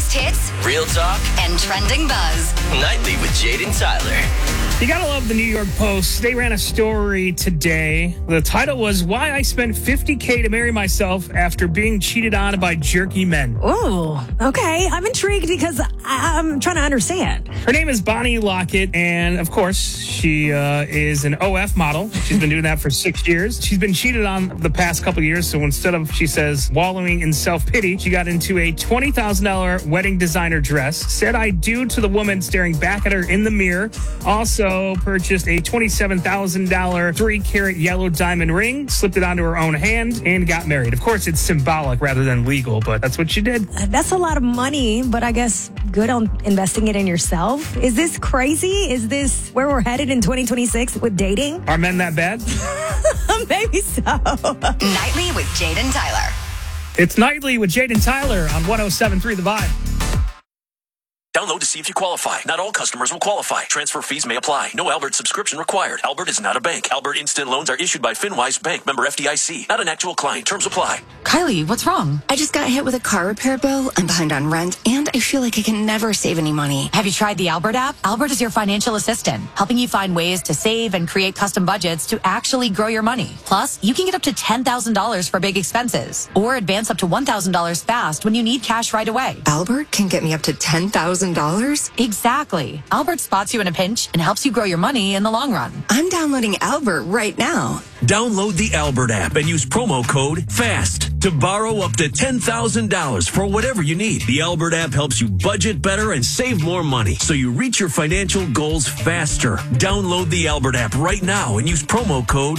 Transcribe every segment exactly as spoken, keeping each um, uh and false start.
biggest hits, real talk, and trending buzz. Nightly with Jaden Tyler. You gotta love the New York Post. They ran a story today. The title was Why I Spent fifty K to Marry Myself After Being Cheated On by Jerky Men. Ooh, okay. I'm intrigued because I- I'm trying to understand. Her name is Bonnie Lockett, and of course, she uh, is an O F model. She's been doing that for six years. She's been cheated on the past couple years, so instead of, she says, wallowing in self-pity, she got into a twenty thousand dollars wedding designer dress, said I do to the woman staring back at her in the mirror, also purchased a twenty-seven thousand dollars three-carat yellow diamond ring, slipped it onto her own hand, and got married. Of course, it's symbolic rather than legal, but that's what she did. Uh, That's a lot of money, but I guess good on investing it in yourself. Is this crazy? Is this where we're headed in twenty twenty-six with dating? Are men that bad? Maybe so. Nightly with Jaden Tyler. It's Nightly with Jaden Tyler on one oh seven point three The Vibe. Download to see if you qualify. Not all customers will qualify. Transfer fees may apply. No Albert subscription required. Albert is not a bank. Albert Instant Loans are issued by FinWise Bank, member F D I C. Not an actual client. Terms apply. Kylie, what's wrong? I just got hit with a car repair bill. I'm behind on rent, and I feel like I can never save any money. Have you tried the Albert app? Albert is your financial assistant, helping you find ways to save and create custom budgets to actually grow your money. Plus, you can get up to ten thousand dollars for big expenses, or advance up to one thousand dollars fast when you need cash right away. Albert can get me up to ten thousand dollars? Exactly. Albert spots you in a pinch and helps you grow your money in the long run. I'm downloading Albert right now. Download the Albert app and use promo code FAST to borrow up to ten thousand dollars for whatever you need. The Albert app helps you budget better and save more money so you reach your financial goals faster. Download the Albert app right now and use promo code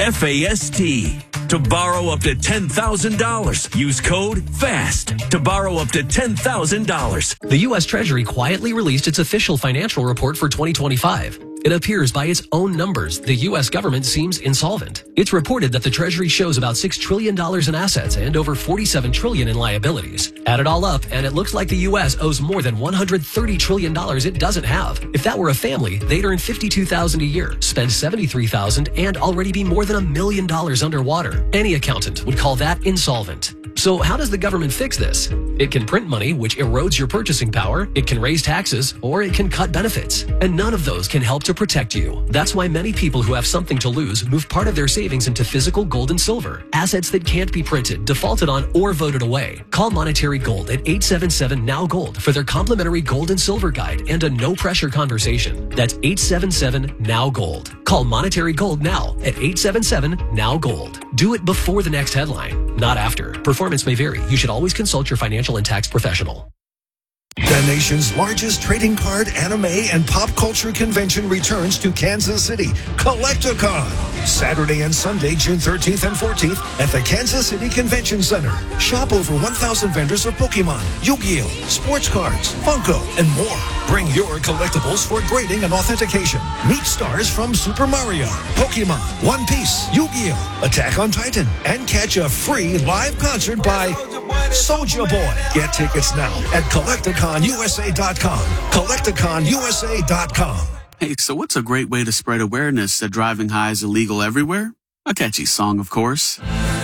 FAST to borrow up to ten thousand dollars. Use code FAST to borrow up to ten thousand dollars. The U S Treasury quietly released its official financial report for twenty twenty-five. It appears by its own numbers, the U S government seems insolvent. It's reported that the Treasury shows about six trillion dollars in assets and over forty-seven trillion dollars in liabilities. Add it all up, and it looks like the U S owes more than one hundred thirty trillion dollars it doesn't have. If that were a family, they'd earn fifty-two thousand dollars a year, spend seventy-three thousand dollars, and already be more than a million dollars underwater. Any accountant would call that insolvent. So how does the government fix this? It can print money, which erodes your purchasing power. It can raise taxes, or it can cut benefits. And none of those can help to protect you. That's why many people who have something to lose move part of their savings into physical gold and silver, assets that can't be printed, defaulted on, or voted away. Call Monetary Gold at eight seven seven N O W Gold for their complimentary gold and silver guide and a no-pressure conversation. That's eight seven seven N O W Gold. Call Monetary Gold now at eight seven seven N O W Gold. Do it before the next headline, not after. Performance may vary. You should always consult your financial and tax professional. The nation's largest trading card, anime, and pop culture convention returns to Kansas City, Collecticon. Saturday and Sunday, June thirteenth and fourteenth at the Kansas City Convention Center. Shop over one thousand vendors of Pokemon, Yu-Gi-Oh!, sports cards, Funko, and more. Bring your collectibles for grading and authentication. Meet stars from Super Mario, Pokemon, One Piece, Yu-Gi-Oh!, Attack on Titan, and catch a free live concert by Soulja Boy. Get tickets now at Collecticon U S A dot com. Collecticon U S A dot com. Hey, so what's a great way to spread awareness that driving high is illegal everywhere? A catchy song, of course.